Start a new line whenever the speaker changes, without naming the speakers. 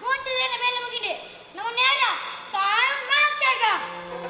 ಮೂವತ್ತು ದಿನ ಬೇಲೆ ಮುಗಿದೆ ನಮ್ಮ ನೇರ ಕಾಣ್ ಮಾಡ್ತಾಗ